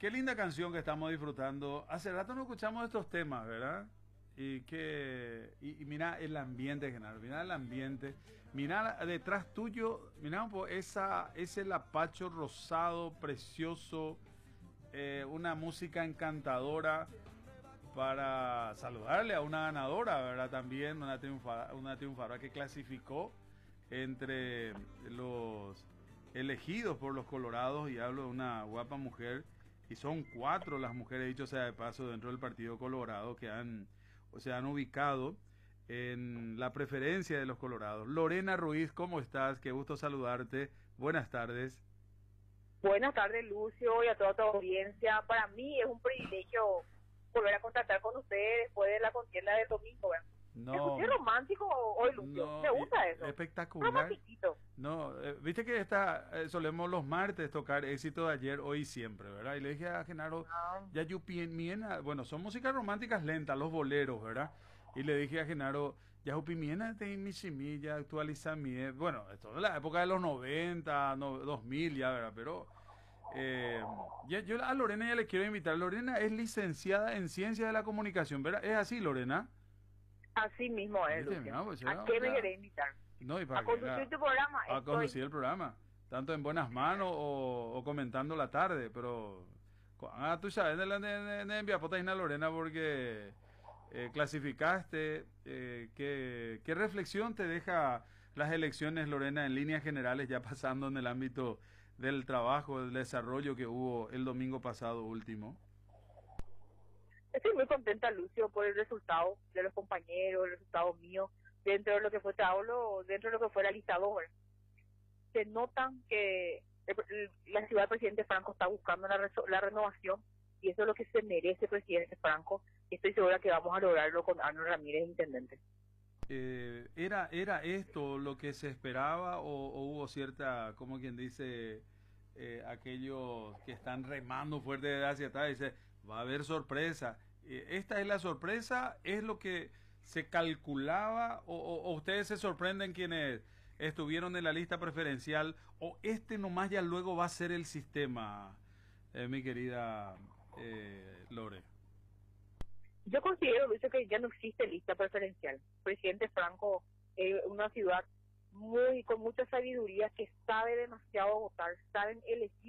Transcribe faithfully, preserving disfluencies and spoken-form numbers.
qué linda canción que estamos disfrutando. Hace rato no escuchamos estos temas, ¿verdad? Y que y, y mira el ambiente, Genaro, mira el ambiente, mira detrás tuyo, mira un poco esa, ese lapacho rosado, precioso, eh, una música encantadora para saludarle a una ganadora, ¿verdad? También una triunfadora, una triunfadora que clasificó entre los elegidos por los colorados, y hablo de una guapa mujer, y son cuatro las mujeres, dicho sea de paso, dentro del Partido Colorado que han, o se han ubicado en la preferencia de los colorados. Lorena Ruiz, ¿cómo estás? Qué gusto saludarte. Buenas tardes. Buenas tardes, Lucio, y a toda tu audiencia. Para mí es un privilegio volver a contactar con ustedes después de la contienda de domingo. ¿Verdad? No, ¿Escuché romántico hoy, Lucio? no, Me gusta eso. espectacular. Romantiquito. No, eh, viste que está, eh, solemos los martes tocar éxito de ayer, hoy y siempre, ¿verdad? Y le dije a Genaro, Ah, ya yo pienso, bueno, son músicas románticas lentas, los boleros, ¿verdad? Y le dije a Genaro, ya pimiena de mi semilla, actualiza mi, e-". Bueno, esto es la época de los noventa, no, dos mil ya, ¿verdad? Pero eh, ya, yo a Lorena ya le quiero invitar. Lorena es licenciada en Ciencias de la Comunicación, ¿verdad? ¿Es así, Lorena? así mismo es, ¿Viste? Lucio. No, pues ¿A ya, qué me ya. querés invitar? No, y A para que conducir era tu programa a estoy. conducir el programa, tanto en buenas manos o, o comentando la tarde, pero ah, tú sabes, de la de, de, de enviar potas a Lorena porque eh, clasificaste, eh, ¿qué, qué reflexión te deja las elecciones, Lorena, en líneas generales, ya pasando en el ámbito del trabajo, del desarrollo que hubo el domingo pasado último? Estoy muy contenta, Lucio, por el resultado de los compañeros, el resultado mío, dentro de lo que fue trabajo, dentro de lo que fue la listadora. Se notan que el- el- la ciudad del presidente Franco está buscando la, reso- la renovación, y eso es lo que se merece el presidente Franco, y estoy segura que vamos a lograrlo con Arnold Ramírez, intendente. Eh, ¿era, ¿Era esto lo que se esperaba o, o hubo cierta, como quien dice, eh, aquellos que están remando fuerte hacia atrás, dice, va a haber sorpresa? Eh, ¿esta es la sorpresa? ¿Es lo que se calculaba? ¿O, o, o ustedes se sorprenden quienes estuvieron en la lista preferencial? ¿O este nomás ya luego va a ser el sistema, eh, mi querida eh, Lore? Yo considero, Lucio, que ya no existe lista preferencial. Presidente Franco es una ciudad muy con mucha sabiduría, que sabe demasiado votar, saben elegir